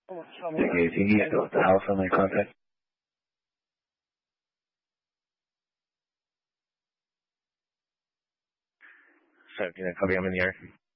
Okay, if you need to go to the house on my contact. So, can I copy? I'm in the air.